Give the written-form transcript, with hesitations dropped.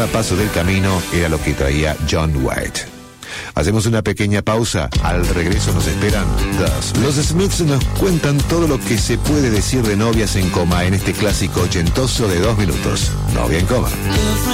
cada paso del camino era lo que traía John White. Hacemos una pequeña pausa. Al regreso nos esperan Los Smiths nos cuentan todo lo que se puede decir de Novias en Coma en este clásico ochentoso de 2 minutos. Novia en Coma.